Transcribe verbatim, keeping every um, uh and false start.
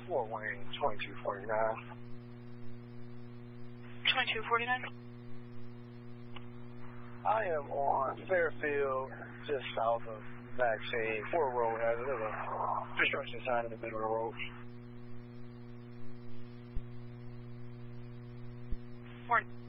Fort Wayne, twenty-two forty-nine. twenty-two forty-nine. I am on Fairfield, just south of Vaccine. Fort Road has a little construction sign in the middle of the road. Morning.